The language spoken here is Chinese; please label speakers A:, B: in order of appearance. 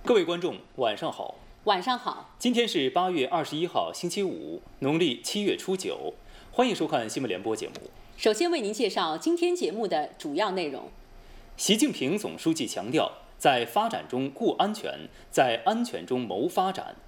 A: 各位观众，晚上好。
B: 晚上好。
A: 今天是8月21号，星期五，农历7月初9。欢迎收看新闻联播节目。
B: 首先为您介绍今天节目的主要内容。
A: 习近平总书记强调，在发展中顾安全，在安全中谋发展，